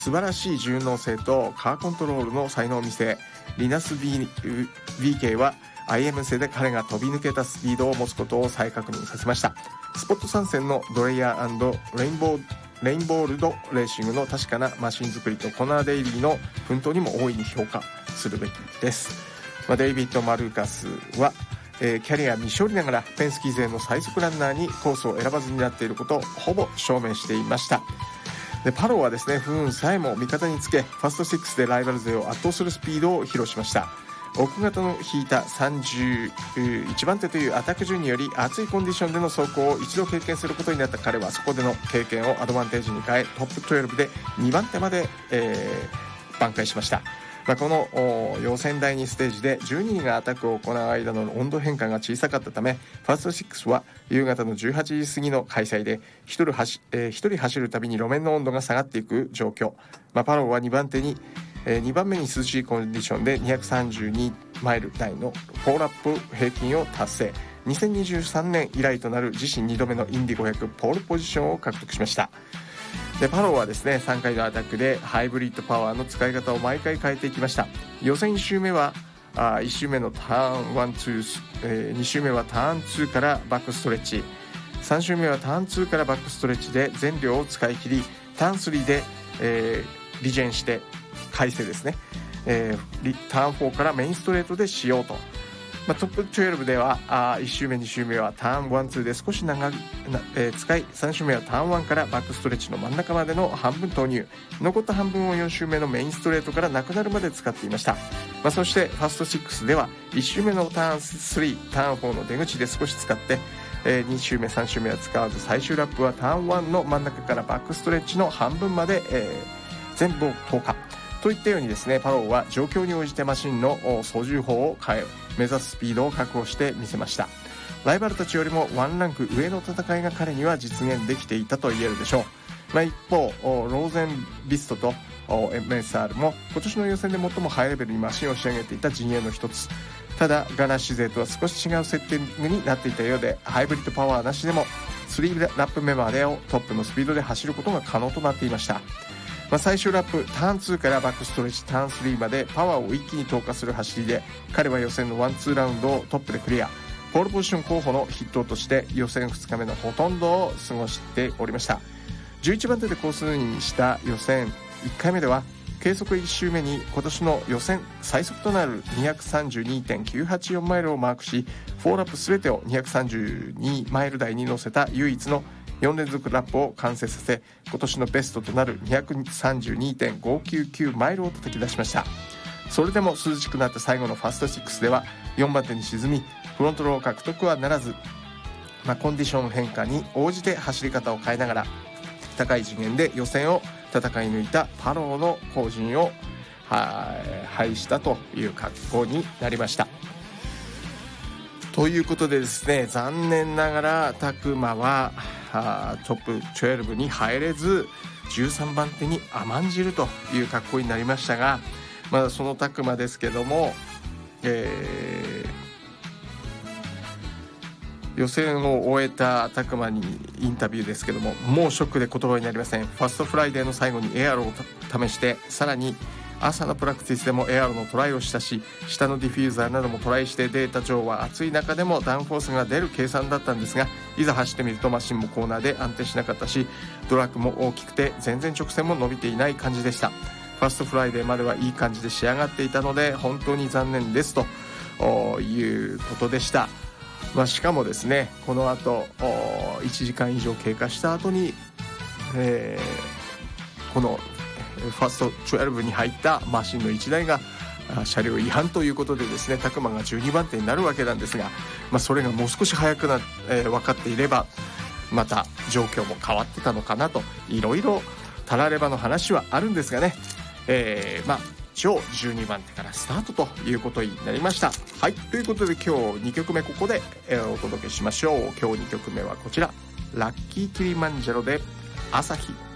素晴らしい順応性とカーコントロールの才能を見せ、リナス BK は IM 製で彼が飛び抜けたスピードを持つことを再確認させました。スポット参戦のドレイヤー&レインボールドレーシングの確かなマシン作りとコナー・デイリーの奮闘にも大いに評価するべきです。デイビッド・マルーカスは、キャリア未勝利ながらペンスキー勢の最速ランナーにコースを選ばずになっていることをほぼ証明していました。でパローはですね、不運さえも味方につけ、ファスト6でライバル勢を圧倒するスピードを披露しました。奥型の引いた31番手というアタック順により熱いコンディションでの走行を一度経験することになった彼は、そこでの経験をアドバンテージに変え、トップ12で2番手まで、挽回しました。この予選第2ステージで12人がアタックを行う間の温度変化が小さかったため、ファースト6は夕方の18時過ぎの開催で1人走るたびに路面の温度が下がっていく状況。パローは2番目に涼しいコンディションで232マイル台の4ラップ平均を達成。2023年以来となる自身2度目のインディ500ポールポジションを獲得しました。でパローはですね、3回のアタックでハイブリッドパワーの使い方を毎回変えていきました。予選1周目は1周目のターン1、2、2周目はターン2からバックストレッチ、3周目はターン2からバックストレッチで全量を使い切り、ターン3で、リジェンして改正ですね、ターン4からメインストレートでしようと。トップ12では1周目2周目はターン1、2で少し長く使い、3周目はターン1からバックストレッチの真ん中までの半分投入、残った半分を4周目のメインストレートからなくなるまで使っていました。そしてファスト6では1周目のターン3、ターン4の出口で少し使って、2周目3周目は使わず、最終ラップはターン1の真ん中からバックストレッチの半分まで、全部を投下といったようにですね、パローは状況に応じてマシンの操縦法を変え、目指すスピードを確保してみせました。ライバルたちよりもワンランク上の戦いが彼には実現できていたと言えるでしょう。一方ローゼンビストと MSR も今年の予選で最もハイレベルにマシンを仕上げていた陣営の一つ。ただガナッシュ勢とは少し違うセッティングになっていたようで、ハイブリッドパワーなしでも3ラップ目までをトップのスピードで走ることが可能となっていました。最終ラップターン2からバックストレッチターン3までパワーを一気に投下する走りで、彼は予選の 1-2 ラウンドをトップでクリア。ポールポジション候補の筆頭として予選2日目のほとんどを過ごしておりました。11番手でコースインした予選1回目では計測1周目に今年の予選最速となる 232.984 マイルをマークし、4ラップ全てを232マイル台に乗せた唯一の4連続ラップを完成させ、今年のベストとなる 232.599 マイルを叩き出しました。それでも涼しくなった最後のファスト6では4番手に沈み、フロントロー獲得はならず、コンディション変化に応じて走り方を変えながら高い次元で予選を戦い抜いたパローの後陣を排したという格好になりました。ということでですね、残念ながらタクマはトップ12に入れず13番手に甘んじるという格好になりましたが、そのタクマですけども、予選を終えたタクマにインタビューですけども、もうショックで言葉になりません。ファストフライデーの最後にエアロを試して、さらに朝のプラクティスでもエアロのトライをしたし、下のディフューザーなどもトライして、データ上は暑い中でもダウンフォースが出る計算だったんですが、いざ走ってみるとマシンもコーナーで安定しなかったし、ドラッグも大きくて全然直線も伸びていない感じでした。ファストフライデーまではいい感じで仕上がっていたので本当に残念ですということでした。しかもですね、この後1時間以上経過した後に、このファースト12に入ったマシンの1台が車両違反ということでですね、タクマが12番手になるわけなんですが、それがもう少し早く分かっていればまた状況も変わってたのかなと、いろいろたらればの話はあるんですがね、一応12番手からスタートということになりました。はい、ということで今日2曲目ここでお届けしましょう。今日2曲目はこちら、ラッキーキリマンジャロで朝日。